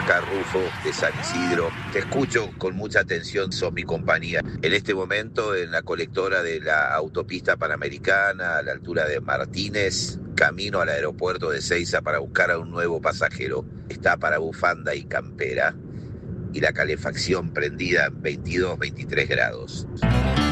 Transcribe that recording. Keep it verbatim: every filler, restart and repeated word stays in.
Acá Rufo de San Isidro. Te escucho con mucha atención, sos mi compañía. En este momento en la colectora de la autopista Panamericana, a la altura de Martínez, camino al aeropuerto de Ezeiza para buscar a un nuevo pasajero. Está para bufanda y campera y la calefacción prendida en veintidós, veintitrés grados.